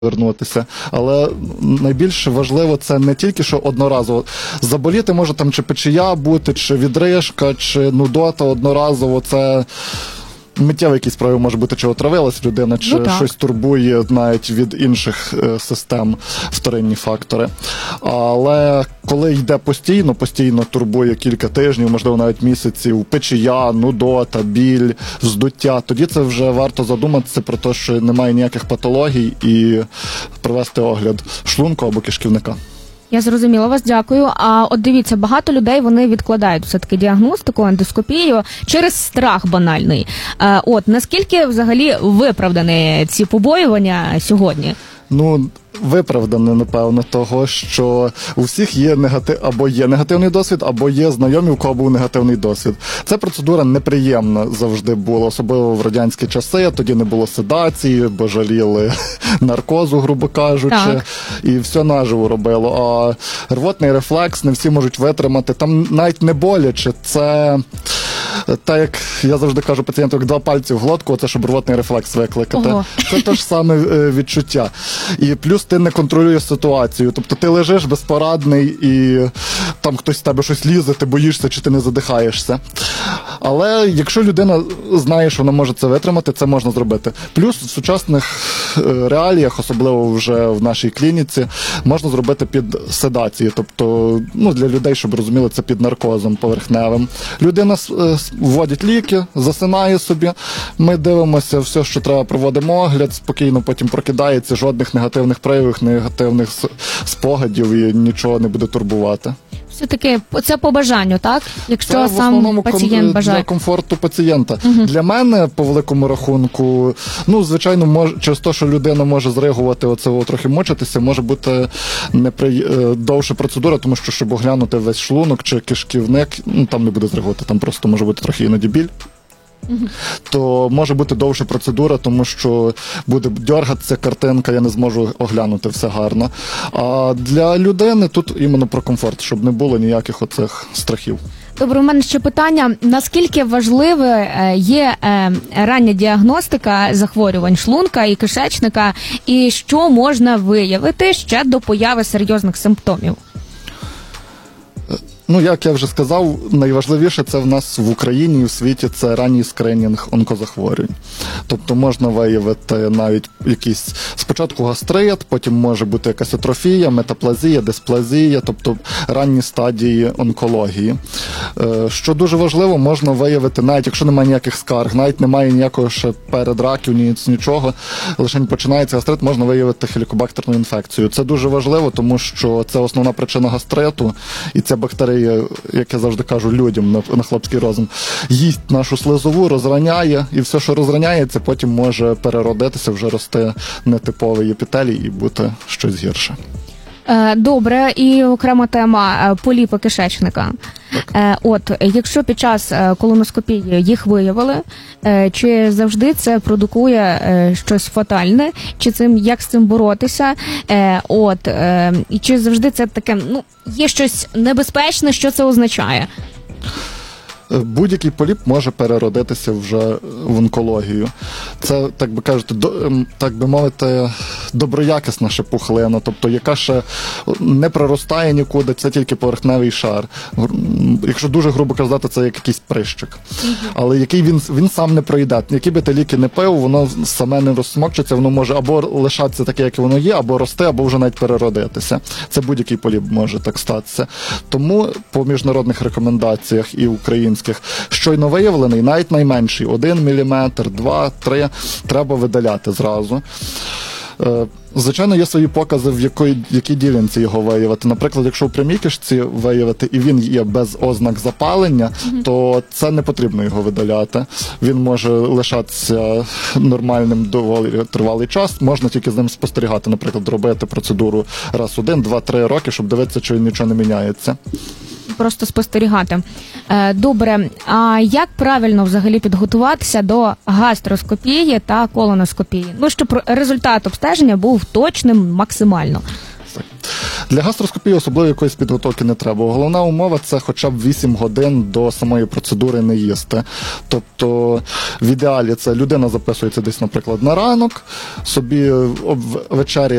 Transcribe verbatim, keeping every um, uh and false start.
вернутися. Але найбільш важливо це не тільки, що одноразово. Заболіти може там чи печія бути, чи відрижка, чи нудота одноразово. Це миттєвий якийсь прояв може бути, чи отравилась людина, чи ну, щось турбує навіть від інших е, систем, вторинні фактори. Але коли йде постійно, постійно турбує кілька тижнів, можливо навіть місяців, печія, нудота, біль, вздуття, тоді це вже варто задуматися про те, що немає ніяких патологій і провести огляд шлунку або кишківника. Я зрозуміла вас, дякую. А от дивіться, багато людей, вони відкладають все-таки діагностику, ендоскопію через страх банальний. А, от, наскільки взагалі виправдані ці побоювання сьогодні? Ну, виправдане, напевно, того, що у всіх є негатив, або є негативний досвід, або є знайомі, у кого був негативний досвід. Ця процедура неприємна завжди була, особливо в радянські часи, тоді не було седації, бо жаліли наркозу, грубо кажучи, так. І все наживо робило. А рвотний рефлекс не всі можуть витримати, там навіть не боляче, це... Так, як я завжди кажу пацієнту, як два пальці в глотку, це щоб рвотний рефлекс викликати. Ого. Це те ж саме відчуття. І плюс ти не контролюєш ситуацію. Тобто ти лежиш безпорадний і там хтось з тебе щось лізе, ти боїшся чи ти не задихаєшся. Але якщо людина знає, що вона може це витримати, це можна зробити. Плюс в сучасних реаліях, особливо вже в нашій клініці, можна зробити під седацією. Тобто, ну, для людей, щоб розуміли, це під наркозом поверхневим. Людина вводить ліки, засинає собі, ми дивимося все, що треба, проводимо огляд, спокійно потім прокидається, жодних негативних проявів, негативних спогадів і нічого не буде турбувати. Все-таки це по бажанню, так? Якщо це, сам пацієнт ком... бажає. Для комфорту пацієнта. Угу. Для мене, по великому рахунку, ну, звичайно, мож... через те, що людина може зреагувати, оце трохи мучитися, може бути непри... довша процедура, тому що, щоб оглянути весь шлунок чи кишківник, ну, там не буде зреагувати, там просто може бути трохи іноді біль. Uh-huh. То може бути довша процедура, тому що буде дьоргатися картинка, я не зможу оглянути все гарно. А для людини тут іменно про комфорт, щоб не було ніяких оцих страхів. Добре, у мене ще питання. Наскільки важливе є рання діагностика захворювань шлунка і кишечника, і що можна виявити ще до появи серйозних симптомів? Ну, як я вже сказав, найважливіше це в нас в Україні і в світі – це ранній скринінг онкозахворювань. Тобто можна виявити навіть якийсь спочатку гастрит, потім може бути якась атрофія, метаплазія, дисплазія, тобто ранні стадії онкології. Що дуже важливо, можна виявити, навіть якщо немає ніяких скарг, навіть немає ніякого ще передраків, ні, нічого, лише починається гастрит, можна виявити хелікобактерну інфекцію. Це дуже важливо, тому що це основна причина гастриту, і ця бактерія, як я завжди кажу людям на, на хлопський розум, їсть нашу слизову, розраняє, і все, що розраняється, потім може переродитися, вже рости нетиповий епітелій і бути щось гірше. Добре, і окрема тема – поліпи кишечника. Так. От, якщо під час колоноскопії їх виявили, чи завжди це продукує щось фатальне, чи цим, як з цим боротися, от, і чи завжди це таке, ну, є щось небезпечне, що це означає? Будь-який поліп може переродитися вже в онкологію. Це, так би кажуть, до, так би мовити, доброякісна ще пухлина, тобто яка ще не проростає нікуди, це тільки поверхневий шар. Якщо дуже грубо казати, це як якийсь прищик. Але який він, він сам не пройде. Які би ти ліки не пив, воно саме не розсмокчиться, воно може або лишатися таке, як воно є, або рости, або вже навіть переродитися. Це будь-який поліп може так статися. Тому по міжнародних рекомендаціях і українських щойно виявлений, навіть найменший, один міліметр, два, три, треба видаляти зразу. Звичайно, є свої покази, в якій, якій ділянці його виявити. Наприклад, якщо в прямій кишці виявити, і він є без ознак запалення, mm-hmm. то це не потрібно його видаляти. Він може лишатися нормальним доволі тривалий час, можна тільки з ним спостерігати, наприклад, робити процедуру раз один, два, три роки, щоб дивитися, чи нічого не міняється. Просто спостерігати. Добре, а як правильно взагалі підготуватися до гастроскопії та колоноскопії? Ну, щоб результат обстеження був точним максимально. Для гастроскопії особливо якоїсь підготовки не треба. Головна умова – це хоча б вісім годин до самої процедури не їсти. Тобто в ідеалі це людина записується десь, наприклад, на ранок, собі вечеря